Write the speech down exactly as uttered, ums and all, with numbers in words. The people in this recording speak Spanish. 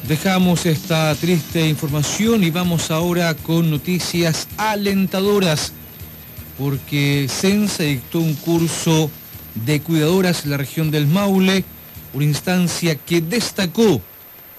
Dejamos esta triste información y vamos ahora con noticias alentadoras, porque Sensa dictó un curso de cuidadoras en la región del Maule, una instancia que destacó